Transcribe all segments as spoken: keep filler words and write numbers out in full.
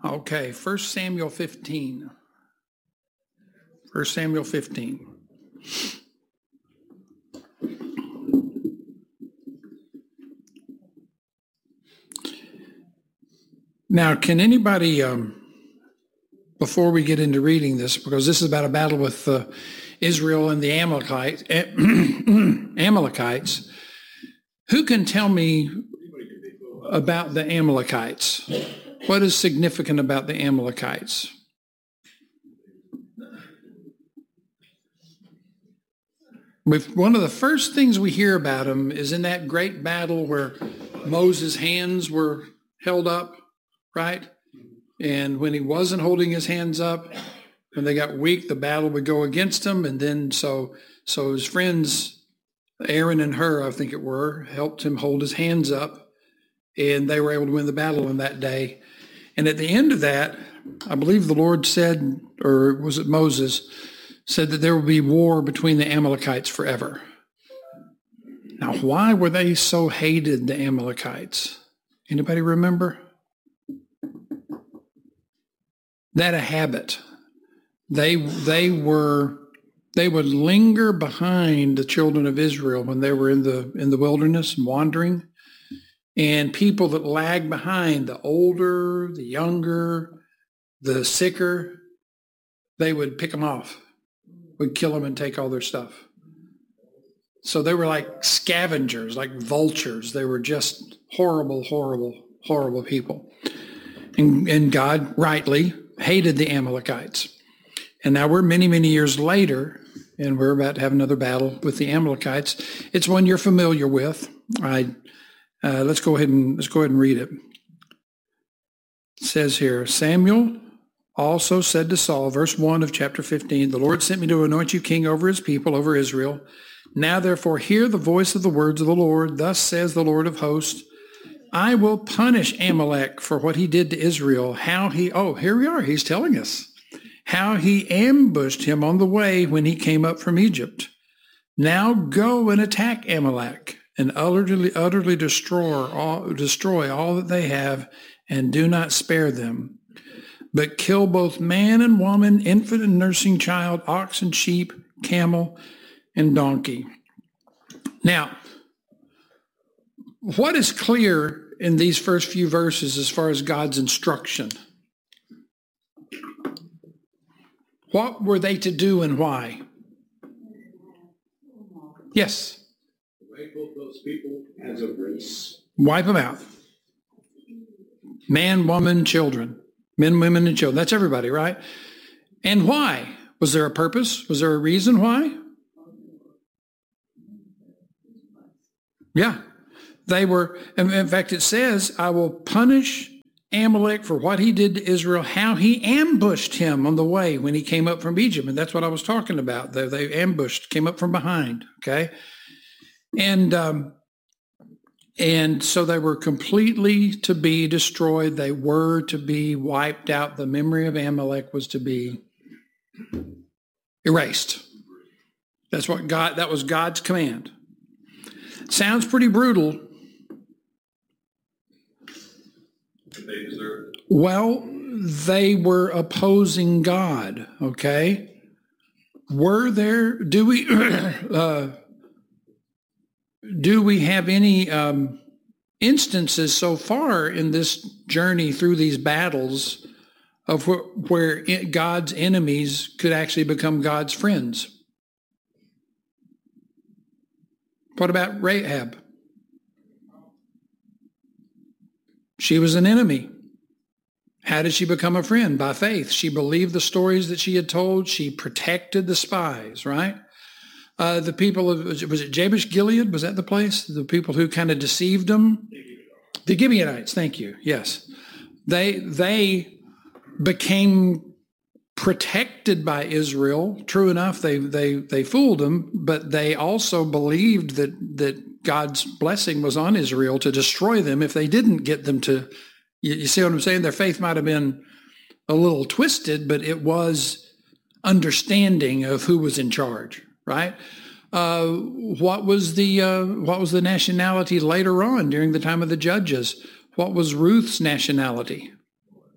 Okay, First Samuel fifteen. First Samuel fifteen. Now, can anybody, um, before we get into reading this, because this is about a battle with uh, Israel and the Amalekites, Amalekites, who can tell me about the Amalekites? What is significant about the Amalekites? With one of the first things we hear about them is in that great battle where Moses' hands were held up, right? And when he wasn't holding his hands up, when they got weak, the battle would go against him. And then so so his friends, Aaron and Hur, I think it were, helped him hold his hands up. And they were able to win the battle on that day. And at the end of that, I believe the Lord said, or was it Moses, said that there would be war between the Amalekites forever. Now, why were they so hated, the Amalekites? Anybody remember? That a habit. They they were they would linger behind the children of Israel when they were in the in the wilderness and wandering. And people that lagged behind, the older, the younger, the sicker, they would pick them off, would kill them and take all their stuff. So they were like scavengers, like vultures. They were just horrible, horrible, horrible people. And, and God rightly hated the Amalekites. And now we're many, many years later, and we're about to have another battle with the Amalekites. It's one you're familiar with. I Uh, let's go ahead and let's go ahead and read it. It says here, Samuel also said to Saul, verse one of chapter fifteen, the Lord sent me to anoint you king over his people, over Israel. Now therefore hear the voice of the words of the Lord. Thus says the Lord of hosts, I will punish Amalek for what he did to Israel, how he, oh, here we are, he's telling us, how he ambushed him on the way when he came up from Egypt. Now go and attack Amalek, and utterly, utterly destroy all, destroy all that they have, and do not spare them. But kill both man and woman, infant and nursing child, ox and sheep, camel and donkey. Now, what is clear in these first few verses as far as God's instruction? What were they to do and why? Yes. Wipe out those people as a race. Wipe them out. Man, woman, children. Men, women, and children. That's everybody, right? And why? Was there a purpose? Was there a reason why? Yeah. They were, in fact, it says, I will punish Amalek for what he did to Israel, how he ambushed him on the way when he came up from Egypt. And that's what I was talking about. They, they ambushed, came up from behind, okay? And um, and so they were completely to be destroyed. They were to be wiped out. The memory of Amalek was to be erased. That's what God, that was God's command. Sounds pretty brutal. They deserved it. Well, they were opposing God, okay? Were there, do we, uh, do we have any um, instances so far in this journey through these battles of wh- where it, God's enemies could actually become God's friends? What about Rahab? She was an enemy. How did she become a friend? By faith. She believed the stories that she had told. She protected the spies, right? Uh, the people of, was it Jabesh Gilead? Was that the place? The people who kind of deceived them? The Gibeonites, thank you. Yes. They, they became protected by Israel. True enough, they, they, they fooled them, but they also believed that, that God's blessing was on Israel to destroy them if they didn't get them to, you, you see what I'm saying? Their faith might have been a little twisted, but it was understanding of who was in charge, right? Uh, what was the uh, what was the nationality later on during the time of the judges? What was Ruth's nationality?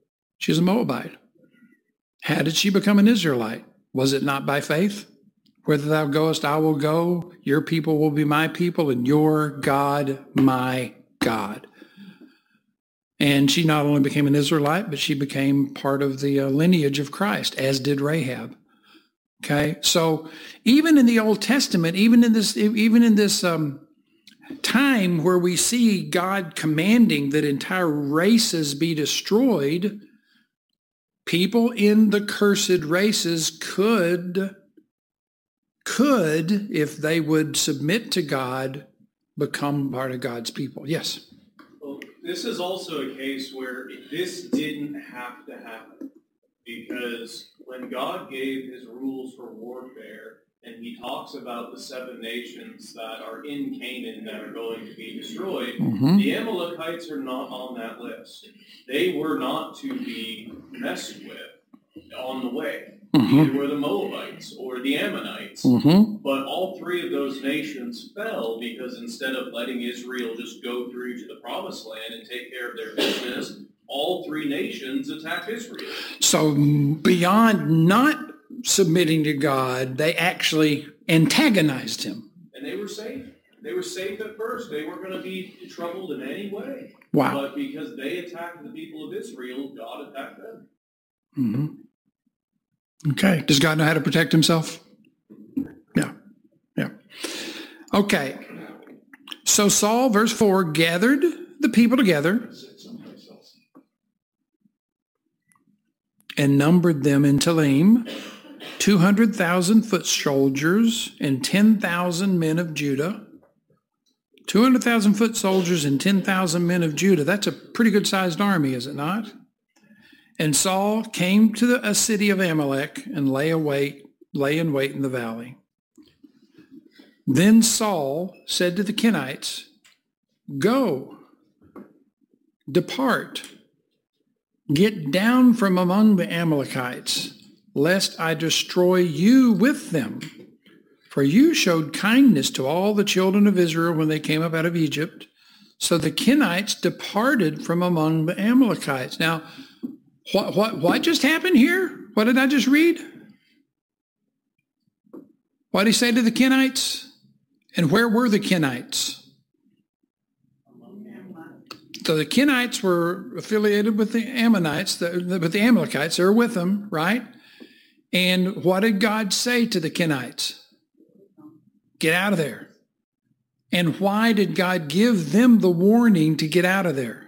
She's a Moabite. How did she become an Israelite? Was it not by faith? Whither thou goest, I will go. Your people will be my people, and your God, my God. And she not only became an Israelite, but she became part of the uh, lineage of Christ, as did Rahab. Okay, so even in the Old Testament, even in this, even in this um, time where we see God commanding that entire races be destroyed, people in the cursed races could, could, if they would submit to God, become part of God's people. Yes. Well, this is also a case where this didn't have to happen, because when God gave his rules for warfare, and he talks about the seven nations that are in Canaan that are going to be destroyed, mm-hmm. the Amalekites are not on that list. They were not to be messed with on the way. Mm-hmm. Either were the Moabites or the Ammonites. Mm-hmm. But all three of those nations fell because instead of letting Israel just go through to the promised land and take care of their business, all three nations attacked Israel. So beyond not submitting to God, they actually antagonized him. And they were safe. They were safe at first. They weren't going to be troubled in any way. Wow. But because they attacked the people of Israel, God attacked them. Mm-hmm. Okay. Does God know how to protect himself? Yeah. Yeah. Okay. So Saul, verse four, gathered the people together and numbered them in Telaim, two hundred thousand foot soldiers and ten thousand men of Judah. two hundred thousand foot soldiers and ten thousand men of Judah. That's a pretty good-sized army, is it not? And Saul came to the, a city of Amalek and lay await, lay in wait in the valley. Then Saul said to the Kenites, "Go, depart, get down from among the Amalekites, lest I destroy you with them. For you showed kindness to all the children of Israel when they came up out of Egypt." So the Kenites departed from among the Amalekites. Now, what, what, what just happened here? What did I just read? What did he say to the Kenites? And where were the Kenites? So the Kenites were affiliated with the Ammonites, the, the, with the Amalekites. They were with them, right? And what did God say to the Kenites? Get out of there. And why did God give them the warning to get out of there?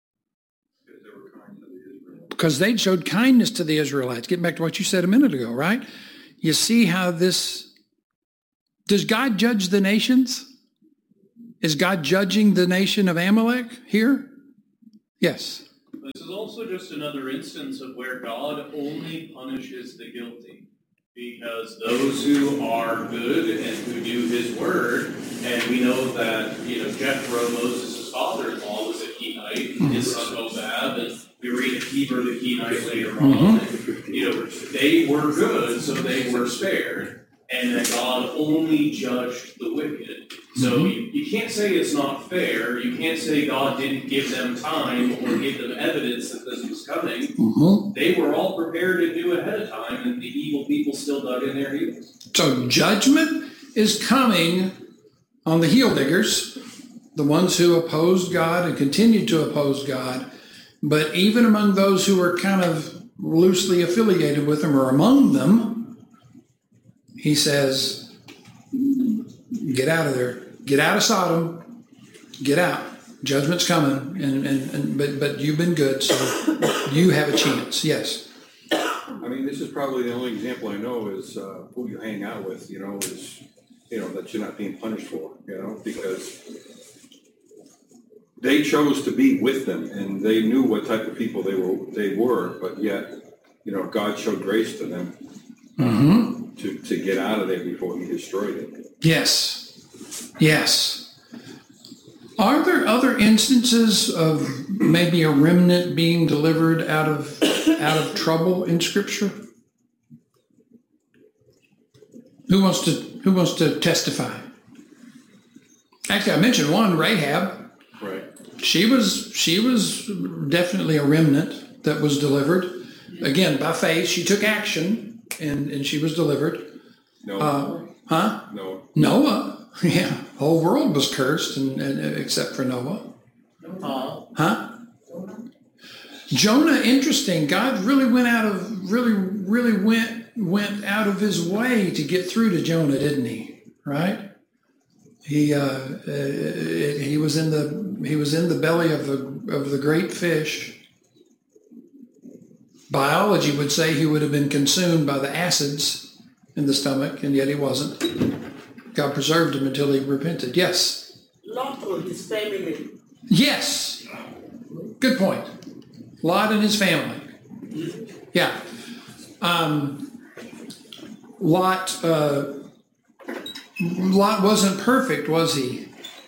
Because they showed kindness to the Israelites. Getting back to what you said a minute ago, right? You see how this... Does God judge the nations? Is God judging the nation of Amalek here? Yes. This is also just another instance of where God only punishes the guilty. Because those who are good and who do his word, and we know that, you know, Jethro, Moses' father-in-law, was a Kenite, mm-hmm. his son Hobab, and we read of Heber the Kenite later on. Mm-hmm. And, you know, they were good, so they were spared. And that God only judged the wicked. So mm-hmm. you, you can't say it's not fair. You can't say God didn't give them time or give them evidence that this was coming. Mm-hmm. They were all prepared to do ahead of time, and the evil people still dug in their heels. So judgment is coming on the heel diggers, the ones who opposed God and continued to oppose God. But even among those who were kind of loosely affiliated with them or among them, he says, get out of there. Get out of Sodom. Get out. Judgment's coming. And, and, and but but you've been good, so you have a chance. Yes. I mean, this is probably the only example I know is uh, who you hang out with, you know, is, you know, that you're not being punished for, you know, because they chose to be with them and they knew what type of people they were, they were, but yet, you know, God showed grace to them. Mm-hmm. To, to get out of there before he destroyed it. Yes. Yes. Are there other instances of maybe a remnant being delivered out of out of trouble in Scripture? Who wants to who wants to testify? Actually, I mentioned one, Rahab. Right. She was she was definitely a remnant. that was delivered. Again, by faith, she took action and, and she was delivered. No. Uh, huh? No. Noah. Yeah. The whole world was cursed and, and except for Noah. Huh? Jonah, interesting. God really went out of really, really went went out of his way to get through to Jonah, didn't he? Right? He uh, uh, he was in the he was in the belly of the of the great fish. Biology would say he would have been consumed by the acids in the stomach, and yet he wasn't. God preserved him until he repented. Yes. Lot of his family. Yes. Good point. Lot and his family. Yeah. Um, Lot, uh, Lot wasn't perfect, was he?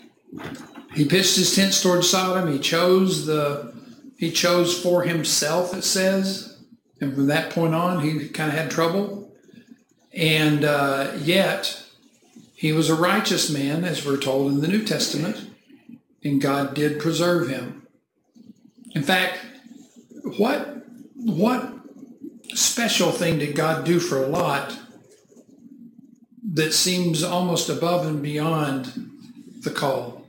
He pitched his tents towards Sodom. He chose the, he chose for himself, it says. And from that point on, he kind of had trouble. And uh, yet, he was a righteous man, as we're told in the New Testament. And God did preserve him. In fact, what what special thing did God do for Lot that seems almost above and beyond the call?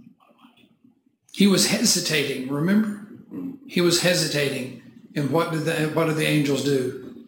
He was hesitating, remember? He was hesitating. And what did the what did the angels do?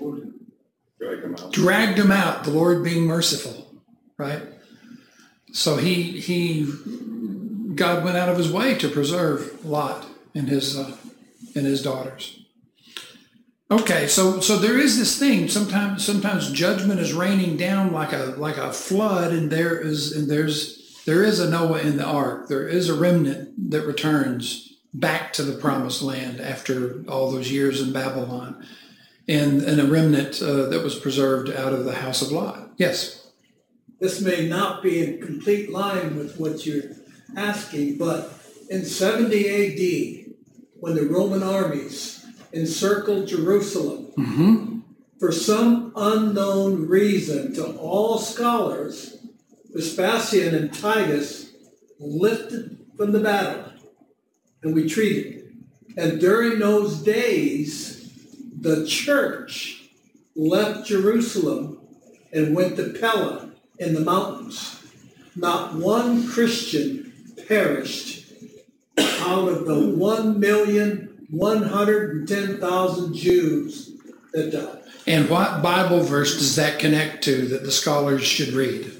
Drag him out. Dragged him out, the Lord being merciful, right? So he he God went out of his way to preserve Lot and his uh, and his daughters. Okay, so so there is this thing. Sometimes sometimes judgment is raining down like a like a flood, and there is and there's there is a Noah in the ark. There is a remnant that returns back to the promised land after all those years in Babylon, and and a remnant uh, that was preserved out of the house of Lot. Yes. This may not be in complete line with what you're asking, but in seventy A D, when the Roman armies encircled Jerusalem, Mm-hmm. for some unknown reason to all scholars, Vespasian and Titus lifted from the battle and retreated. And during those days, the church left Jerusalem and went to Pella in the mountains. Not one Christian perished out of the one million one hundred ten thousand Jews that died. And what Bible verse does that connect to that the scholars should read?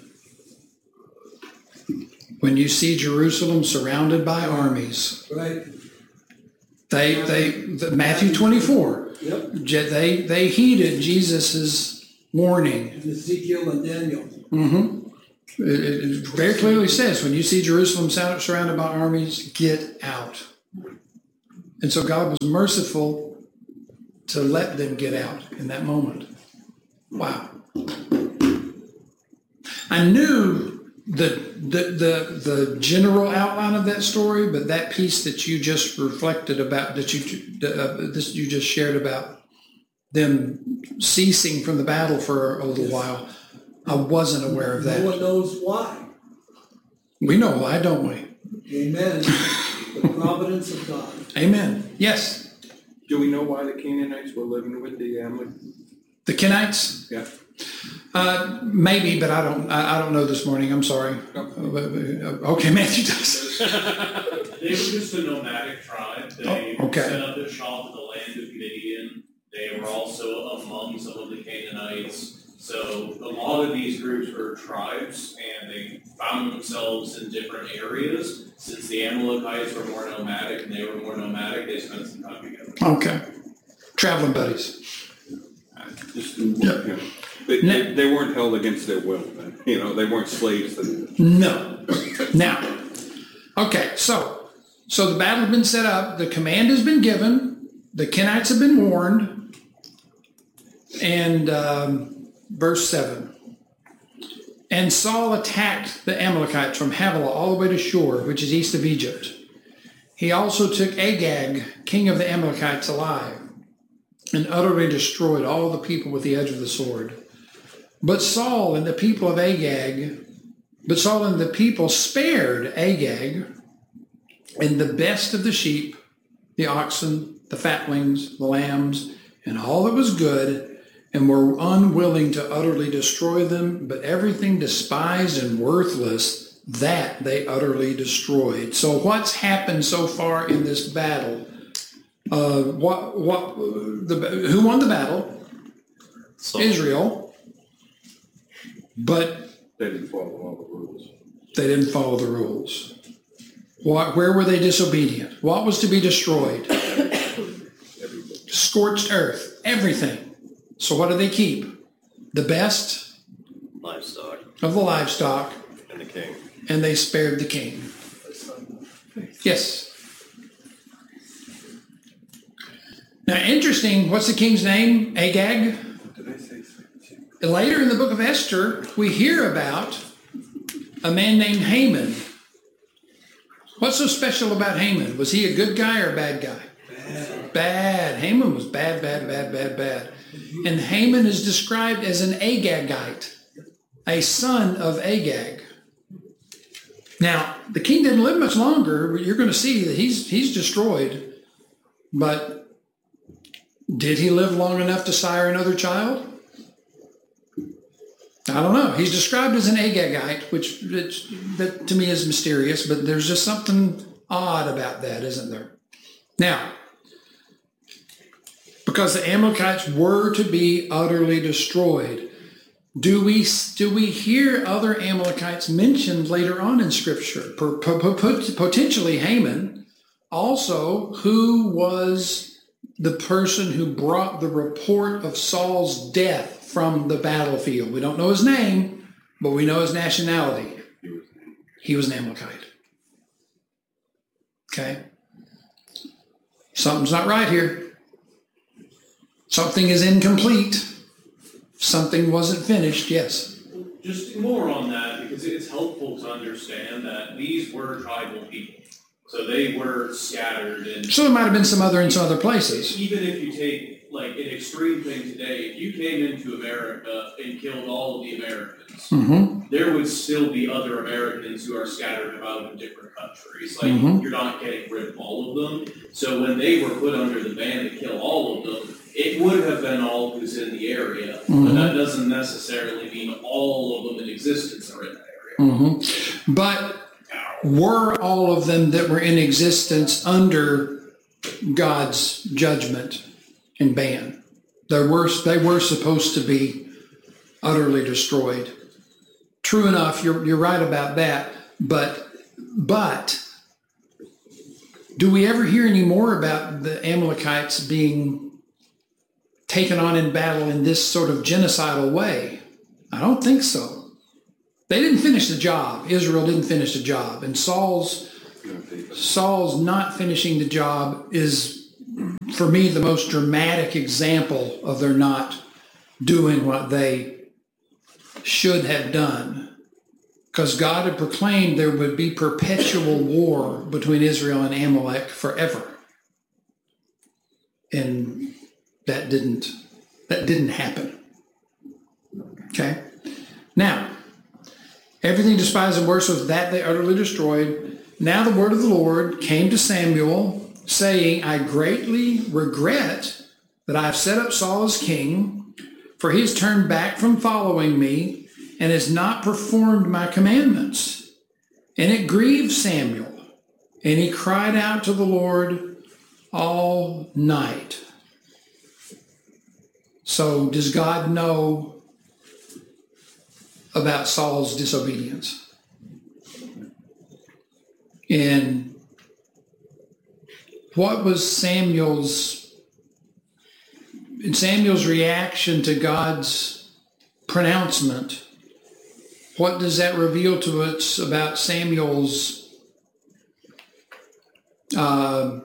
When you see Jerusalem surrounded by armies, Right? they they the, Matthew twenty-four. Yep. Je- They they heeded Jesus's warning. And Ezekiel and Daniel. Mm-hmm. It, it, it very clearly says, when you see Jerusalem sur- surrounded by armies, get out. And so God was merciful to let them get out in that moment. Wow. I knew the the the, the general outline of that story, but that piece that you just reflected about, that you uh, this you just shared about them ceasing from the battle for a little while, I wasn't aware of that. No one knows why. We know why, don't we? Amen. The providence of God. Amen. Yes. Do we know why the Canaanites were living with the Amalek? The Kenites? Yeah. Uh, maybe, but I don't. I, I don't know this morning. I'm sorry. No. Uh, okay, Matthew does. They were just a nomadic tribe. They Oh, okay. set up their shop in the land of Midian. They were also among some of the Canaanites. So a lot of these groups were tribes, and they found themselves in different areas. Since the Amalekites were more nomadic and they were more nomadic, they spent some time together. Okay. Traveling buddies. Just, you know, they, they, they weren't held against their will. Then. You know, they weren't slaves to them. No. Now, okay, so so the battle has been set up. The command has been given. The Kenites have been warned. And um, verse seven. And Saul attacked the Amalekites from Havilah all the way to Shur, which is east of Egypt. He also took Agag, king of the Amalekites, alive, and utterly destroyed all the people with the edge of the sword. But Saul and the people of Agag, but Saul and the people spared Agag and the best of the sheep, the oxen, the fatlings, the lambs, and all that was good, and were unwilling to utterly destroy them, but everything despised and worthless, that they utterly destroyed. So what's happened so far in this battle? Uh, what, what, the, who won the battle? So, Israel. But They didn't follow all the rules. they didn't follow the rules. What, where were they disobedient? What was to be destroyed? Scorched earth, everything. So what do they keep? The best livestock of the livestock, and the king. and they spared the king. Yes. Now, interesting, what's the king's name? Agag? Did I say so? Later in the book of Esther, we hear about a man named Haman. What's so special about Haman? Was he a good guy or a bad guy? Bad. Bad. Haman was bad, bad, bad, bad, bad. And Haman is described as an Agagite, a son of Agag. Now, the king didn't live much longer. You're going to see that he's he's destroyed. But did he live long enough to sire another child? I don't know. He's described as an Agagite, which, which that to me is mysterious, but there's just something odd about that, isn't there? Now, because the Amalekites were to be utterly destroyed, do we do we hear other Amalekites mentioned later on in Scripture? Potentially Haman, also who was the person who brought the report of Saul's death from the battlefield. We don't know his name, but we know his nationality. He was an Amalekite. Okay? Something's not right here. Something is incomplete. Something wasn't finished, yes. Just more on that, because it's helpful to understand that these were tribal people. So they were scattered. And so there might have been some other in some other places. Even if you take, like, an extreme thing today, if you came into America and killed all of the Americans, Mm-hmm. there would still be other Americans who are scattered about in different countries. Like, Mhm. you're not getting rid of all of them. So when they were put under the ban to kill all of them, it would have been all who's in the area. Mhm. But that doesn't necessarily mean all of them in existence are in that area. Mm-hmm. But were all of them that were in existence under God's judgment and ban? They were, they were supposed to be utterly destroyed. True enough, you're, you're right about that. But, but do we ever hear any more about the Amalekites being taken on in battle in this sort of genocidal way? I don't think so. They didn't finish the job. Israel didn't finish the job. And Saul's Saul's not finishing the job is, for me, the most dramatic example of their not doing what they should have done. Because God had proclaimed there would be perpetual war between Israel and Amalek forever. And that didn't, that didn't happen. Okay? Now, everything despised and worse was that they utterly destroyed. Now the word of the Lord came to Samuel, saying, I greatly regret that I have set up Saul as king, for he has turned back from following me and has not performed my commandments. And it grieved Samuel, and he cried out to the Lord all night. So does God know about Saul's disobedience? And what was Samuel's Samuel's reaction to God's pronouncement? What does that reveal to us about Samuel's uh,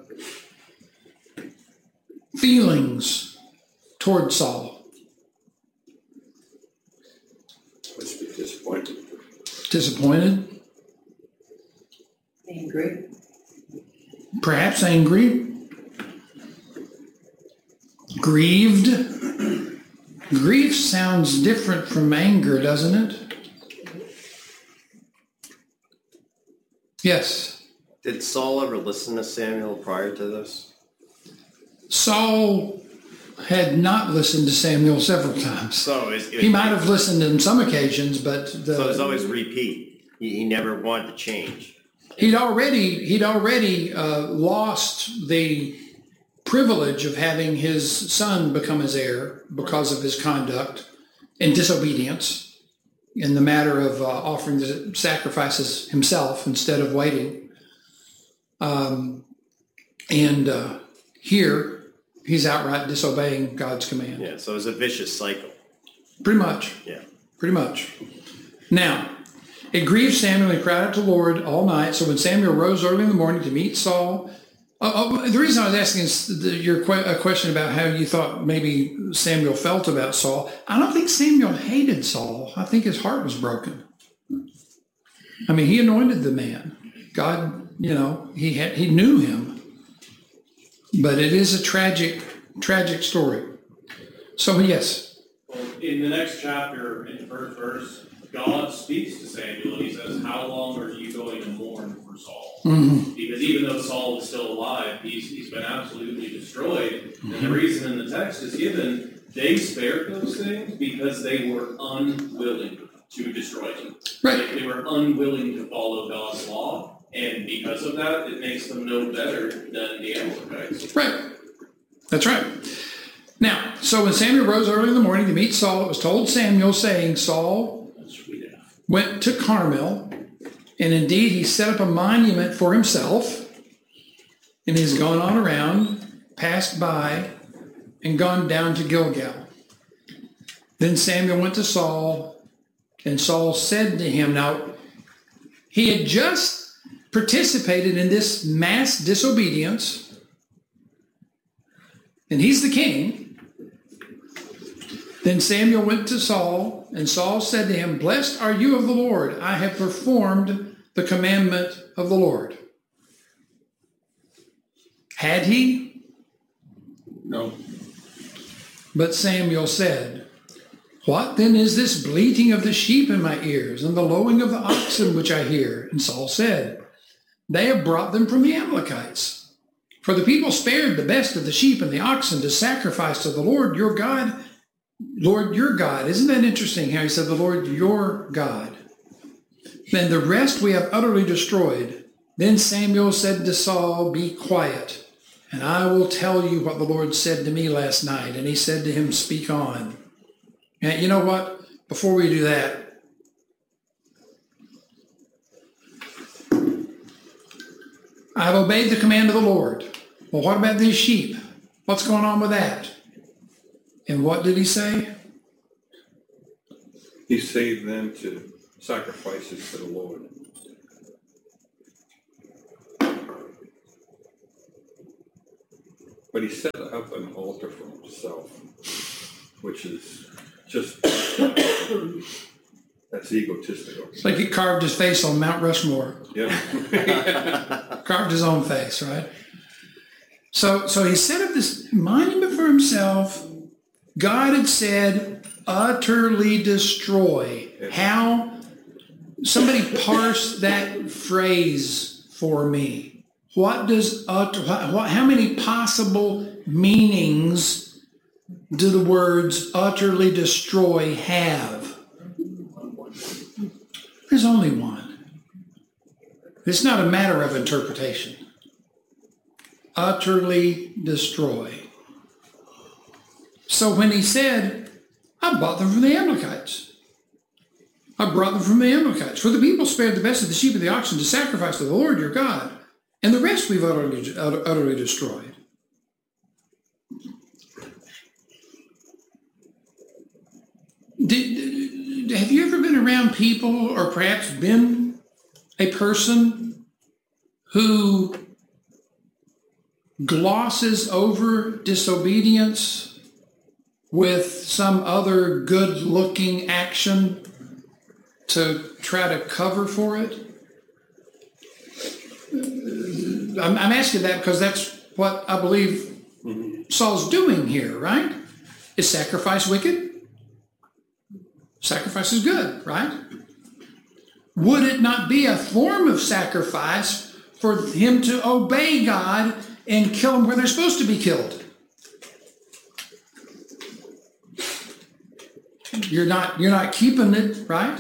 feelings toward Saul? Must be disappointed. Disappointed? Angry. Perhaps angry? Grieved? Grief sounds different from anger, doesn't it? Yes. Did Saul ever listen to Samuel prior to this? Saul had not listened to Samuel several times. So it was, it was, He might have listened on some occasions, but the, so it was always repeat. He, he never wanted to change. he'd already he'd already uh, lost the privilege of having his son become his heir because of his conduct and disobedience in the matter of uh, offering the sacrifices himself instead of waiting. Um, and uh, here, he's outright disobeying God's command. Yeah, so it was a vicious cycle. Pretty much. Yeah. Pretty much. Now, it grieved Samuel, and he cried out to the Lord all night. So when Samuel rose early in the morning to meet Saul, uh, uh, the reason I was asking is the, your que- a question about how you thought maybe Samuel felt about Saul. I don't think Samuel hated Saul. I think his heart was broken. I mean, he anointed the man. God, you know, he had, he knew him. But it is a tragic, tragic story. So yes. Well, in the next chapter, in the first verse, God speaks to Samuel and he says, how long are you going to mourn for Saul? Mm-hmm. Because even though Saul is still alive, he's, he's been absolutely destroyed. Mm-hmm. And the reason in the text is given, they spared those things because they were unwilling to destroy him. Right. They, they were unwilling to follow God's law. And because of that, it makes them no better than the Amalekites. Right. That's right. Now, so when Samuel rose early in the morning to meet Saul, it was told Samuel, saying, Saul went to Carmel, and indeed he set up a monument for himself, and he's gone on around, passed by, and gone down to Gilgal. Then Samuel went to Saul, and Saul said to him, now, he had just participated in this mass disobedience, and he's the king. Then Samuel went to Saul, and Saul said to him, blessed are you of the Lord. I have performed the commandment of the Lord. Had he? No. But Samuel said, what then is this bleating of the sheep in my ears and the lowing of the oxen which I hear? And Saul said, they have brought them from the Amalekites. For the people spared the best of the sheep and the oxen to sacrifice to the Lord your God. Lord your God. Isn't that interesting how he said the Lord your God? Then the rest we have utterly destroyed. Then Samuel said to Saul, be quiet, and I will tell you what the Lord said to me last night. And he said to him, speak on. And you know what? Before we do that, I've obeyed the command of the Lord. Well, what about these sheep? What's going on with that? And what did he say? He saved them to sacrifices to the Lord. But he set up an altar for himself, which is just, that's egotistical. It's like he carved his face on Mount Rushmore. Yeah. Carved his own face, right? So, so he set up this monument for himself. God had said, utterly destroy. How? Somebody parse that phrase for me. What does utter, what, how many possible meanings do the words utterly destroy have? There's only one. It's not a matter of interpretation. Utterly destroy. So when he said, I bought them from the Amalekites. I brought them from the Amalekites. For the people spared the best of the sheep and the oxen to sacrifice to the Lord your God, and the rest we've utterly, utterly destroyed. Did, have you ever been around people, or perhaps been a person who glosses over disobedience with some other good-looking action to try to cover for it? I'm, I'm asking that because that's what I believe Saul's doing here, right? Is sacrifice wicked? Sacrifice is good, right? Would it not be a form of sacrifice for him to obey God and kill them where they're supposed to be killed? You're not, you're not keeping it, right?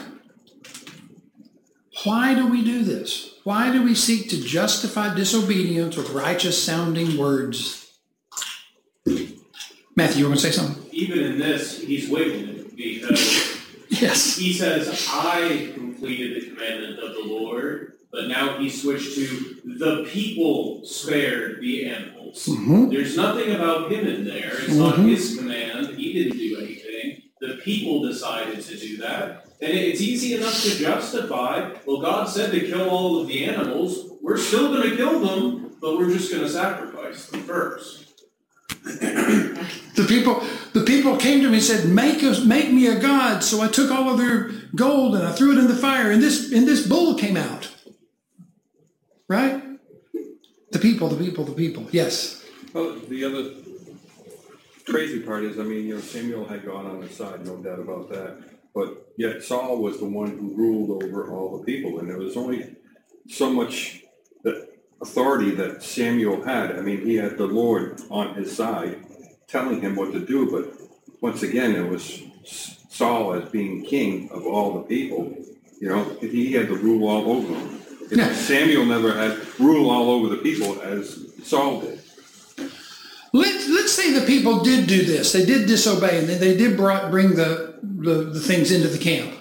Why do we do this? Why do we seek to justify disobedience with righteous sounding words? Matthew, you want to say something? Even in this, he's wiggling it because Yes. he says, I completed the commandment of the Lord, but now he switched to the people spared the animals. Mm-hmm. There's nothing about him in there. It's mm-hmm. not his command. He didn't do anything. The people decided to do that. And it's easy enough to justify, well, God said to kill all of the animals. We're still going to kill them, but we're just going to sacrifice them first. The people, the people came to me and said, make us, make me a god. So I took all of their gold and I threw it in the fire, and this, and this bull came out. Right? The people, the people, the people. Yes. Well, the other crazy part is, I mean, you know, Samuel had God on his side, no doubt about that. But yet Saul was the one who ruled over all the people, and there was only so much that authority that Samuel had. I mean, he had the Lord on his side telling him what to do, but once again, it was Saul as being king of all the people. You know, he had to rule all over them. You know, Samuel never had rule all over the people as Saul did. Let's, let's say the people did do this. They did disobey, and they did brought, bring the, the, the things into the camp.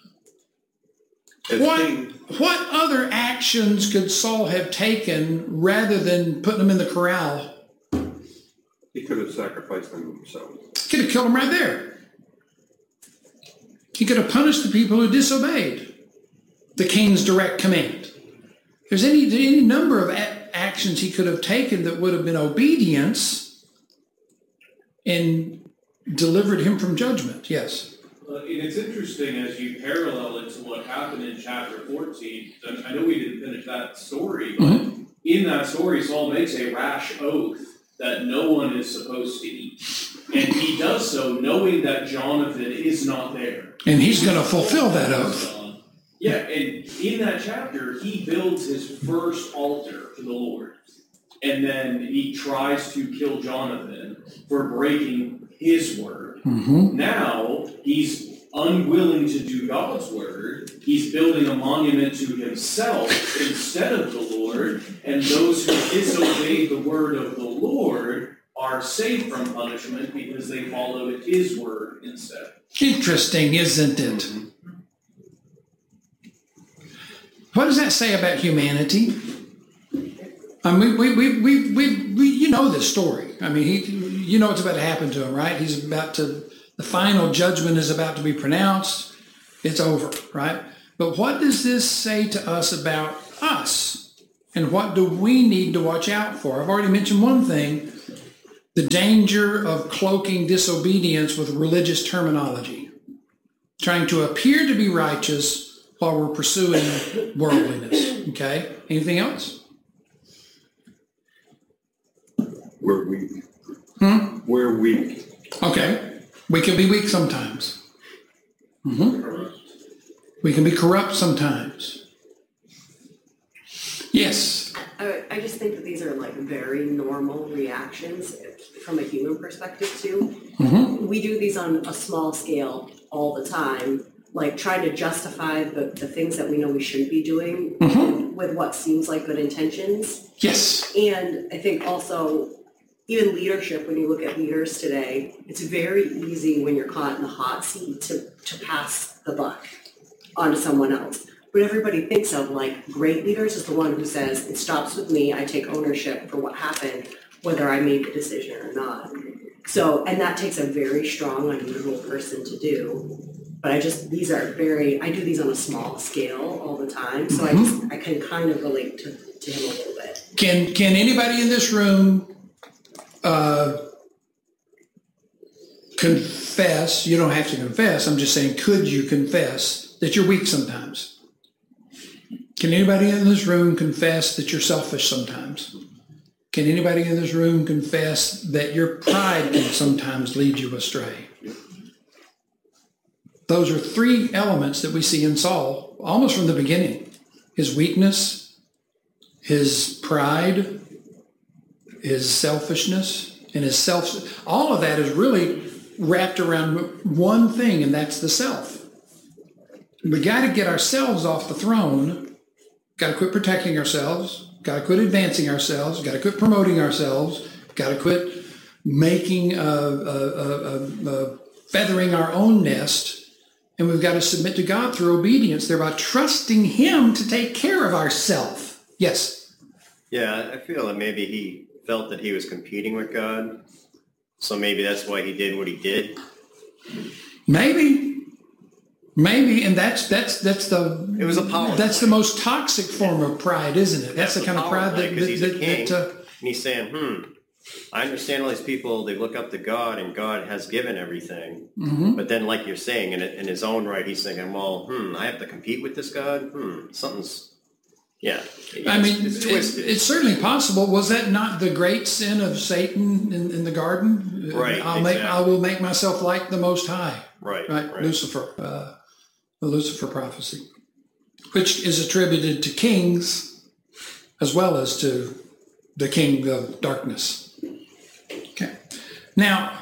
As What, king, what other actions could Saul have taken rather than putting them in the corral? he could have sacrificed them himself. He could have killed them right there. He could have punished the people who disobeyed the king's direct command. There's any, any number of a- actions he could have taken that would have been obedience and delivered him from judgment. Yes. Uh, and it's interesting as you parallel it to what happened in chapter fourteen. I know we didn't finish that story, but mm-hmm. in that story, Saul makes a rash oath that no one is supposed to eat. And he does so knowing that Jonathan is not there. And he's going to fulfill that oath. Yeah, and in that chapter, he builds his first altar to the Lord. And then he tries to kill Jonathan for breaking his word. Mm-hmm. Now, he's unwilling to do God's word. He's building a monument to himself instead of the Lord. And those who disobey the word of the Lord are saved from punishment because they followed his word instead. Interesting, isn't it? Mm-hmm. What does that say about humanity? I mean, we, we, we, we, we, you know this story. I mean, he, you know what's about to happen to him, right? He's about to, the final judgment is about to be pronounced. It's over, right? But what does this say to us about us? And what do we need to watch out for? I've already mentioned one thing, the danger of cloaking disobedience with religious terminology, trying to appear to be righteous while we're pursuing worldliness. Okay? Anything else? We're weak. Hmm? We're weak. Okay. We can be weak sometimes. Mm-hmm. We can be corrupt sometimes. Yes. I, I just think that these are like very normal reactions from a human perspective too. Mm-hmm. We do these on a small scale all the time, like trying to justify the, the things that we know we shouldn't be doing mm-hmm. with what seems like good intentions. Yes. And I think also even leadership, when you look at leaders today, it's very easy when you're caught in the hot seat to, to pass the buck onto someone else. What everybody thinks of like great leaders is the one who says, it stops with me, I take ownership for what happened, whether I made the decision or not. So, and that takes a very strong, unusual person to do. But I just, these are very, I do these on a small scale all the time. So mm-hmm. I just, I can kind of relate to, to him a little bit. Can, can anybody in this room uh, confess, you don't have to confess, I'm just saying, could you confess that you're weak sometimes? Can anybody in this room confess that you're selfish sometimes? Can anybody in this room confess that your pride can sometimes lead you astray? Those are three elements that we see in Saul almost from the beginning. His weakness, his pride, his selfishness, and his self. All of that is really wrapped around one thing, and that's the self. We got to get ourselves off the throne. Got to quit protecting ourselves. Got to quit advancing ourselves. Got to quit promoting ourselves. Got to quit making, uh, uh, uh, uh, feathering our own nest. And we've got to submit to God through obedience, thereby trusting Him to take care of ourselves. Yes? Yeah, I feel that maybe he felt that he was competing with God. So maybe that's why he did what he did. Maybe. Maybe, and that's that's that's the It was a power that's play. the most toxic form of pride, isn't it? That's, the kind of power pride play, that, 'cause that, he's a that, king. that uh, And he's saying, hmm, I understand all these people, they look up to God and God has given everything. mhm. But then like you're saying, in, in his own right, he's thinking, well, hmm, I have to compete with this God? Hmm, something's, yeah. I it's- mean, it's it's, twisted. it's certainly possible. Was that not the great sin of Satan in, in the garden? Right, I'll make, I exactly. will make myself like the Most High. right, Right, right. Lucifer, uh, the Lucifer prophecy, which is attributed to kings as well as to the king of darkness. Okay, now,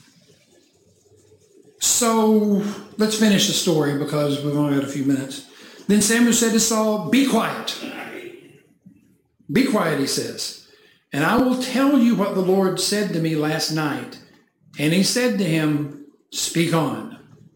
so let's finish the story because we've only got a few minutes. Then Samuel said to Saul, "Be quiet. Be quiet," he says, "and I will tell you what the Lord said to me last night." And he said to him, "Speak on."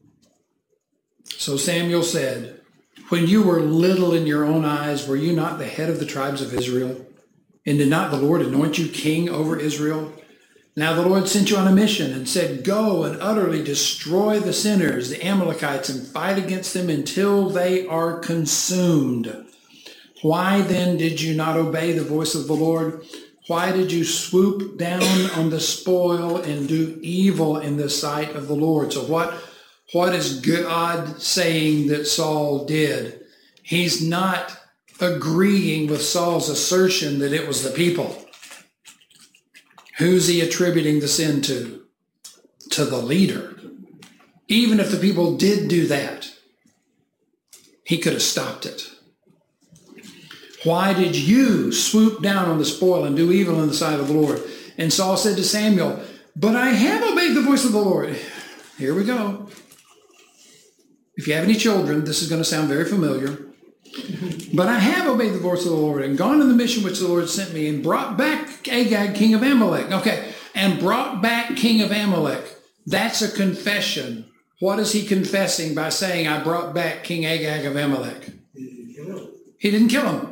So Samuel said, "When you were little in your own eyes, were you not the head of the tribes of Israel? And did not the Lord anoint you king over Israel? Now the Lord sent you on a mission and said, 'Go and utterly destroy the sinners, the Amalekites, and fight against them until they are consumed.' Why then did you not obey the voice of the Lord? Why did you swoop down on the spoil and do evil in the sight of the Lord?" So what, what is God saying that Saul did? He's not agreeing with Saul's assertion that it was the people. Who's he attributing the sin to? To the leader. Even if the people did do that, he could have stopped it. Why did you swoop down on the spoil and do evil in the sight of the Lord? And Saul said to Samuel, "But I have obeyed the voice of the Lord." Here we go. If you have any children, this is going to sound very familiar. "But I have obeyed the voice of the Lord and gone on the mission which the Lord sent me and brought back Agag, king of Amalek." Okay, and brought back king of Amalek. That's a confession. What is he confessing by saying, "I brought back King Agag of Amalek"? He didn't kill him.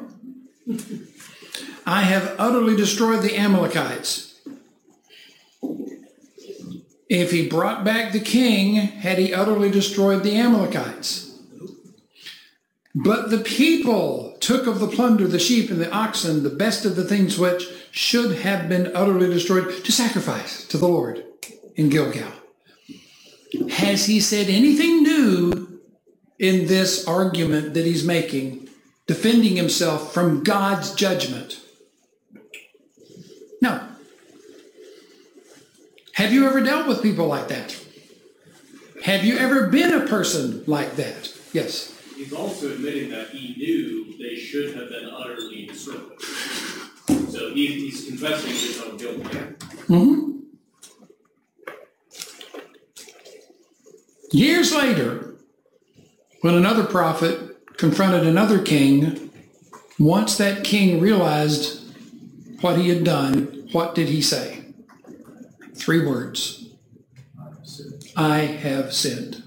"I have utterly destroyed the Amalekites." If he brought back the king, had he utterly destroyed the Amalekites? "But the people took of the plunder, the sheep and the oxen, the best of the things which should have been utterly destroyed, to sacrifice to the Lord in Gilgal." Has he said anything new in this argument that he's making, defending himself from God's judgment? No. Have you ever dealt with people like that? Have you ever been a person like that? Yes. He's also admitting that he knew they should have been utterly destroyed. So he, he's confessing his own guilt there. Mm-hmm. Years later, when another prophet confronted another king, once that king realized what he had done, what did he say? Three words. "I have sinned."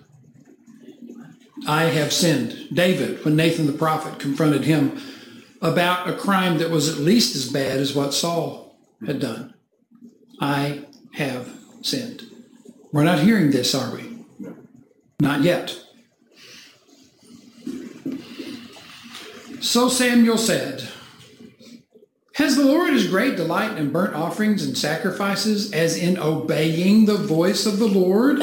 I have sinned. David, when Nathan the prophet confronted him about a crime that was at least as bad as what Saul had done. I have sinned. We're not hearing this, are we? Not yet. So Samuel said, "Has the Lord as great delight in burnt offerings and sacrifices as in obeying the voice of the Lord?"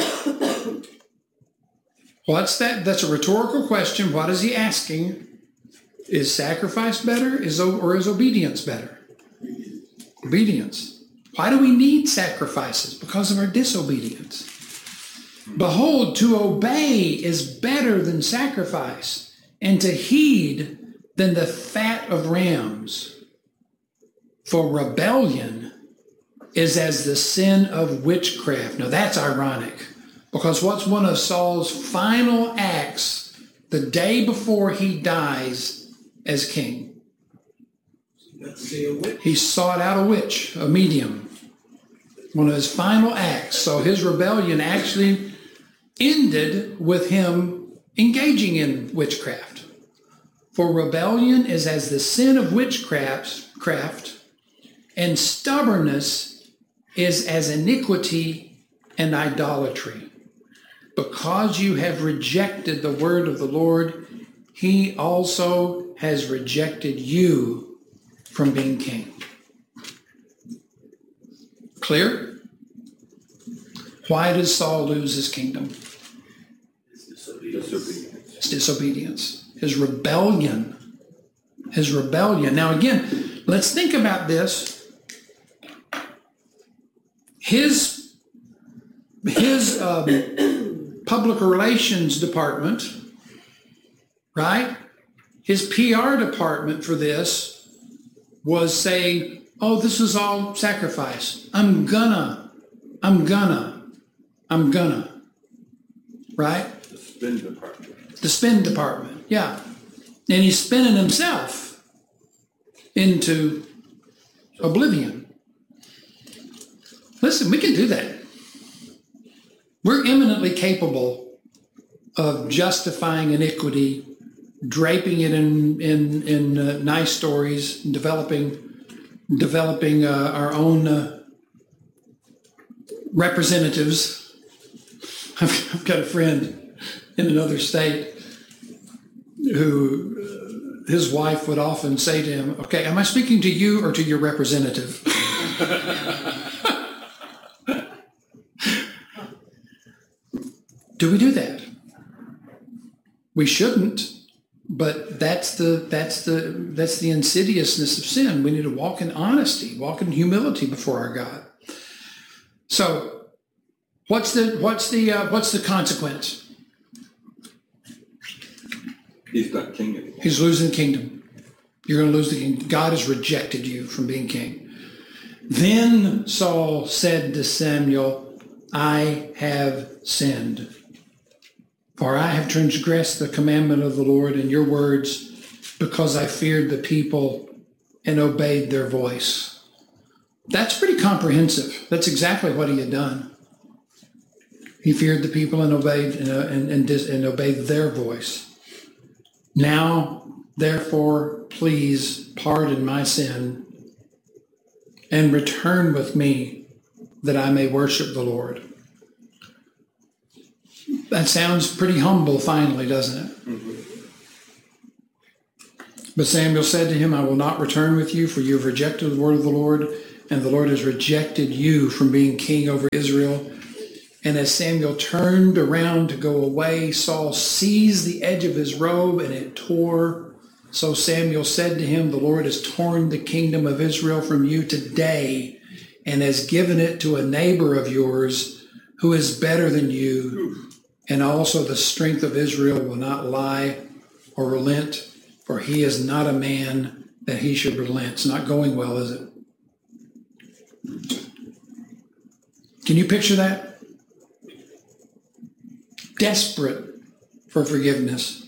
What's that? That's a rhetorical question. What is he asking? Is sacrifice better is or is obedience better? Obedience. Why do we need sacrifices? Because of our disobedience. "Behold, to obey is better than sacrifice, and to heed than the fat of rams. For rebellion is as the sin of witchcraft." Now that's ironic. Because what's one of Saul's final acts the day before he dies as king? Let's see a witch. He sought out a witch, a medium. One of his final acts. So his rebellion actually ended with him engaging in witchcraft. For rebellion is as the sin of witchcraft, craft, and stubbornness is as iniquity and idolatry. Because you have rejected the word of the Lord, he also has rejected you from being king. Clear? Why does Saul lose his kingdom? Disobedience. His disobedience. His rebellion. His rebellion. Now again, let's think about this. His, his um, public relations department, right? His P R department for this was saying, oh, this is all sacrifice. I'm gonna, I'm gonna, I'm gonna, right? The spin department. The spin department, yeah. And he's spinning himself into oblivion. Listen, we can do that. We're eminently capable of justifying iniquity, draping it in in, in uh, nice stories, developing developing uh, our own uh, representatives. I've, I've got a friend in another state who uh, his wife would often say to him, okay, am I speaking to you or to your representative? Do we do that? We shouldn't, but that's the that's the that's the insidiousness of sin. We need to walk in honesty, walk in humility before our God. So, what's the what's the uh, what's the consequence? He's not king anymore. He's losing the kingdom. You're going to lose the kingdom. God has rejected you from being king. Then Saul said to Samuel, I have sinned. For I have transgressed the commandment of the Lord and your words because I feared the people and obeyed their voice. That's pretty comprehensive. That's exactly what he had done. He feared the people and obeyed and, uh, and, and, dis, and obeyed their voice. Now, therefore, please pardon my sin and return with me that I may worship the Lord. That sounds pretty humble finally, doesn't it? Mm-hmm. But Samuel said to him, I will not return with you, for you have rejected the word of the Lord, and the Lord has rejected you from being king over Israel. And as Samuel turned around to go away, Saul seized the edge of his robe, and it tore. So Samuel said to him, the Lord has torn the kingdom of Israel from you today, and has given it to a neighbor of yours who is better than you. And also the strength of Israel will not lie or relent, for he is not a man that he should relent. It's not going well, is it? Can you picture that? Desperate for forgiveness.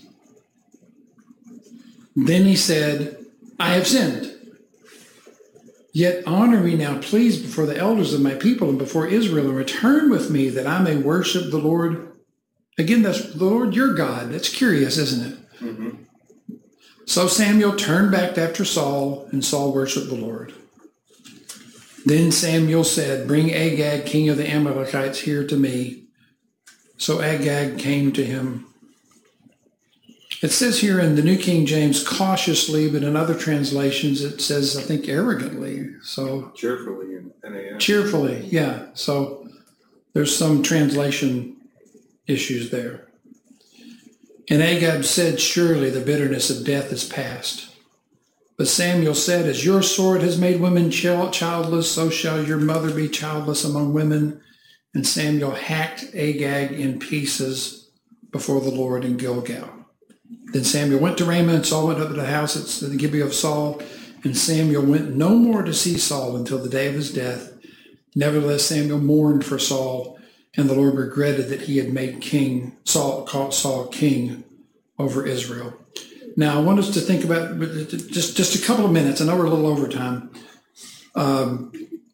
Then he said, I have sinned. Yet honor me now, please, before the elders of my people and before Israel, and return with me that I may worship the Lord. Again, that's the Lord your God. That's curious, isn't it? Mm-hmm. So Samuel turned back after Saul, and Saul worshiped the Lord. Then Samuel said, bring Agag, king of the Amalekites, here to me. So Agag came to him. It says here in the New King James, cautiously, but in other translations it says, I think, arrogantly. So Cheerfully in N A S. Cheerfully, yeah. So there's some translation issues there. And Agag said, surely the bitterness of death is past. But Samuel said, as your sword has made women childless, so shall your mother be childless among women. And Samuel hacked Agag in pieces before the Lord in Gilgal. Then Samuel went to Ramah, and Saul went up to the house at the Gibeah of Saul. And Samuel went no more to see Saul until the day of his death. Nevertheless, Samuel mourned for Saul, and the Lord regretted that he had made king Saul, called Saul king over Israel. Now, I want us to think about just, just a couple of minutes. I know we're a little over time. Um,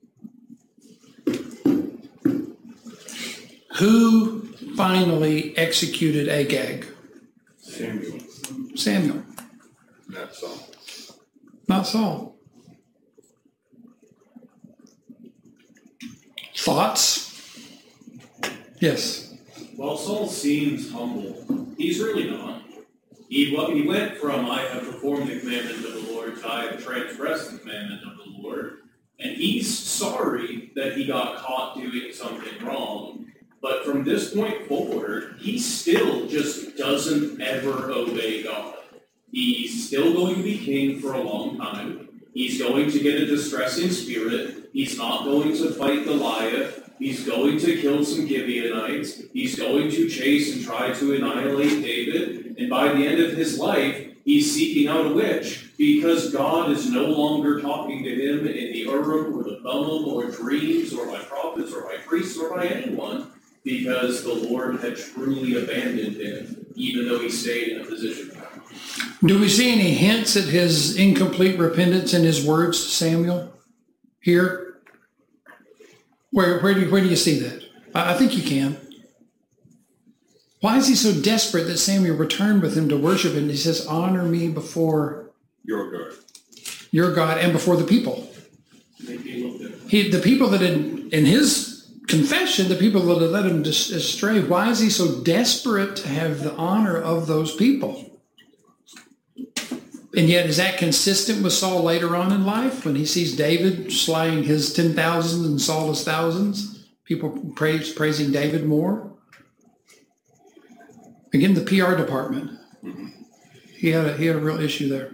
who finally executed Agag? Samuel, Samuel, not Saul. not Saul. Thoughts? Yes. While Saul seems humble, he's really not. He, well, he went from, I have performed the commandment of the Lord, to I have transgressed the commandment of the Lord. And he's sorry that he got caught doing something wrong. But from this point forward, he still just doesn't ever obey God. He's still going to be king for a long time. He's going to get a distressing spirit. He's not going to fight Goliath. He's going to kill some Gibeonites. He's going to chase and try to annihilate David. And by the end of his life, he's seeking out a witch because God is no longer talking to him in the Urim or the Thummim or dreams or by prophets or by priests or by anyone, because the Lord had truly abandoned him, even though he stayed in a position of power. Do we see any hints at his incomplete repentance in his words to Samuel here? Where, where, do, you, where do you see that? I, I think you can. Why is he so desperate that Samuel returned with him to worship him? He says, honor me before Your God. your God and before the people. He, the people that had, in his confession, the people that had led him astray, why is he so desperate to have the honor of those people? And yet, is that consistent with Saul later on in life when he sees David slaying his ten thousands and Saul his thousands? People praise, praising David more. Again, the P R department. He had a, he had a real issue there.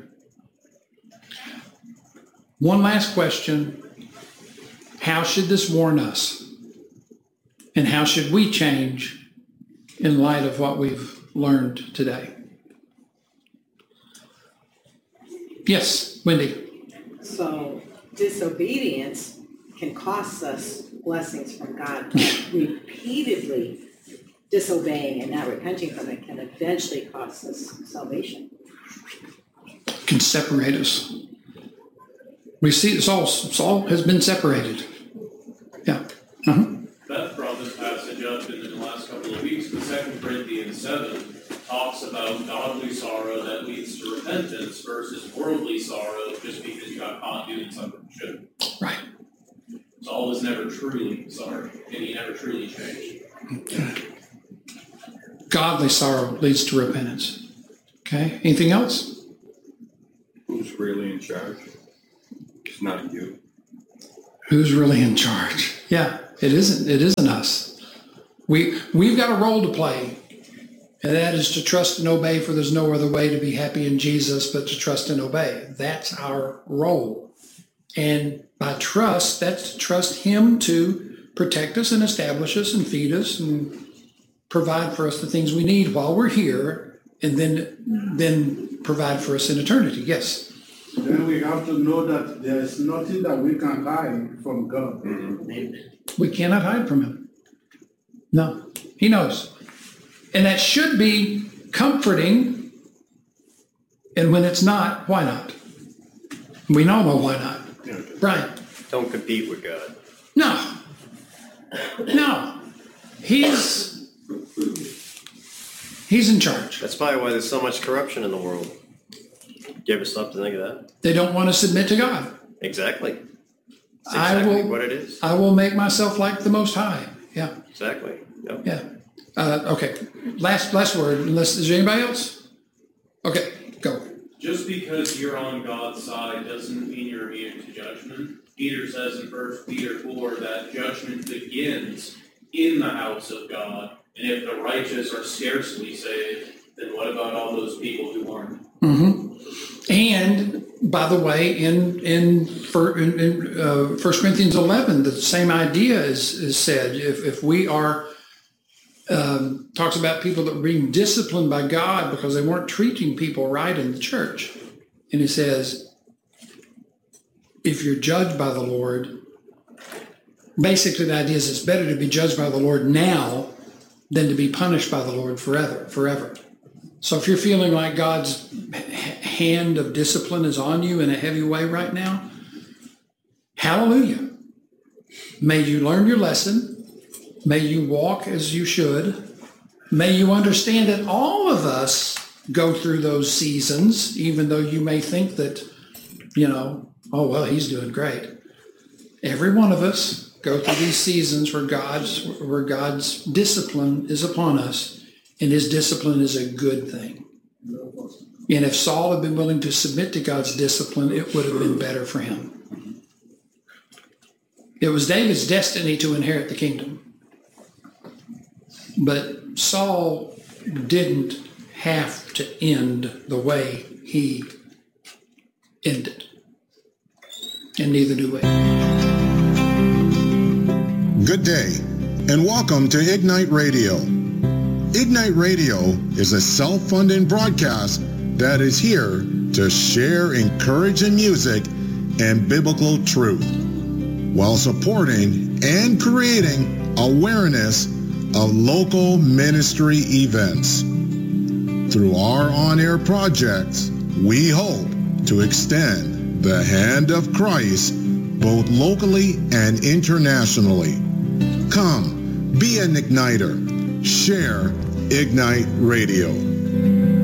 One last question. How should this warn us? And how should we change in light of what we've learned today? Yes, Wendy. So disobedience can cost us blessings from God. Repeatedly disobeying and not repenting from it can eventually cost us salvation. Can separate us. We see Saul, Saul has been separated. Yeah. Uh-huh. Beth brought this passage up in the last couple of weeks, but Second Corinthians seven talks about godly sorrow that leads to repentance versus worldly sorrow just because you got caught doing something you shouldn't. Right. Saul was never truly sorry, and he never truly changed. Okay. Godly sorrow leads to repentance. Okay. Anything else? Who's really in charge? It's not you. Who's really in charge? Yeah, it isn't. It isn't us. We we've got a role to play. And that is to trust and obey, for there's no other way to be happy in Jesus but to trust and obey. That's our role. And by trust, that's to trust him to protect us and establish us and feed us and provide for us the things we need while we're here, and then, then provide for us in eternity. Yes? Then we have to know that there is nothing that we can hide from God. We cannot hide from him. No, he knows. And that should be comforting. And when it's not, why not? We all know why not. Brian? Don't compete with God. No. No. He's, he's in charge. That's probably why there's so much corruption in the world. You ever stop to think of that? They don't want to submit to God. Exactly. That's I exactly will, what it is. I will make myself like the Most High. Yeah. Exactly. Yep. Yeah. Uh, okay. Last last word. Unless is there anybody else? Okay. Go. Just because you're on God's side doesn't mean you're immune to judgment. Peter says in First Peter four that judgment begins in the house of God. And if the righteous are scarcely saved, then what about all those people who aren't? Mm-hmm. And by the way, in in, for, in, in uh, First Corinthians eleven, the same idea is, is said. If if we are um, talks about people that were being disciplined by God because they weren't treating people right in the church, and he says, if you're judged by the Lord, Basically, the idea is it's better to be judged by the Lord now than to be punished by the Lord forever, forever. So if you're feeling like God's hand of discipline is on you in a heavy way right now, hallelujah. May you learn your lesson. May you walk as you should. May you understand that all of us go through those seasons, even though you may think that, you know, oh, well, he's doing great. Every one of us go through these seasons where God's where God's discipline is upon us, and his discipline is a good thing. And if Saul had been willing to submit to God's discipline, it would have been better for him. It was David's destiny to inherit the kingdom. But Saul didn't have to end the way he ended. And neither do we. Good day, and welcome to Ignite Radio. Ignite Radio is a self-funding broadcast that is here to share encouraging music and biblical truth, while supporting and creating awareness of local ministry events. Through our on-air projects, we hope to extend the hand of Christ both locally and internationally. Come, be an igniter. Share Ignite Radio.